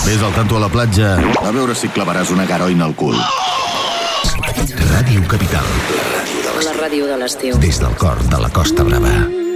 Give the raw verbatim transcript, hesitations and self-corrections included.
Ves al tanto a la platja. A veure si clavaràs una garoina al cul. Ràdio Capital. La ràdio de l'estiu. Des del cor de la Costa Brava.